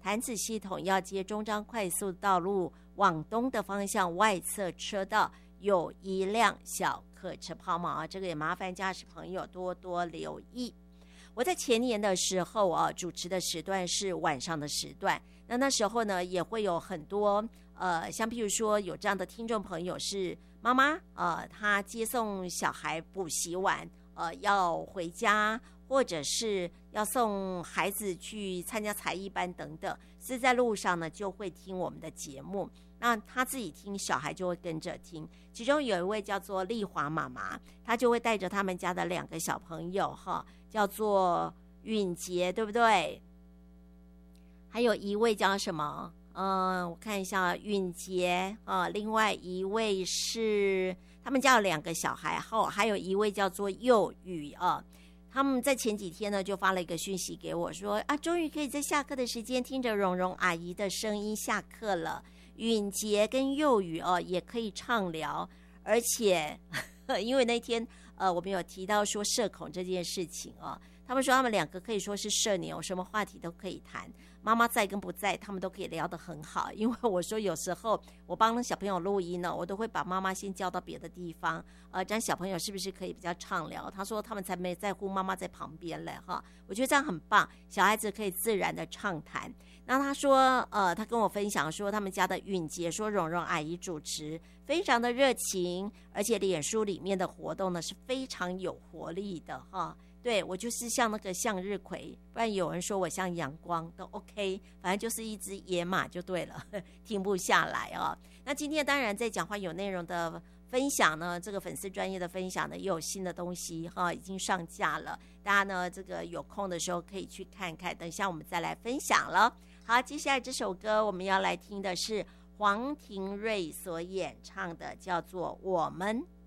潭子系统要接中彰快速道路往东的方向外侧车道有一辆小客车抛锚啊，这个也麻烦驾驶朋友多多留意。我在前年的时候啊，主持的时段是晚上的时段，那时候呢也会有很多像譬如说有这样的听众朋友是妈妈她接送小孩补习完要回家，或者是要送孩子去参加才艺班等等，是在路上呢就会听我们的节目。那他自己听，小孩就会跟着听。其中有一位叫做丽华妈妈，她就会带着他们家的2个小朋友哈，叫做允杰，对不对？还有一位叫什么？我看一下，允杰另外一位是他们家有2个小孩，还有一位叫做佑宇啊。他们在前几天呢就发了一个讯息给我说啊，终于可以在下课的时间听着蓉蓉阿姨的声音下课了。允杰跟佑宇也可以畅聊，而且因为那天我们有提到说社恐这件事情他们说他们2个可以说是社牛，什么话题都可以谈，妈妈在跟不在他们都可以聊得很好。因为我说有时候我帮小朋友录音呢，我都会把妈妈先叫到别的地方这样小朋友是不是可以比较畅聊。他说他们才没在乎妈妈在旁边嘞我觉得这样很棒，小孩子可以自然的畅谈。那他说他跟我分享说他们家的允杰说蓉蓉阿姨主持非常的热情，而且脸书里面的活动呢是非常有活力的对，我就是像那个向日葵，不然有人说我像阳光都 OK， 反正就是一只野马就对了，停不下来那今天当然在讲话有内容的分享呢，这个粉丝专业的分享呢也有新的东西已经上架了，大家呢这个有空的时候可以去看看，等一下我们再来分享了。好，接下来这首歌我们要来听的是黄庭瑞所演唱的，叫做《我们》。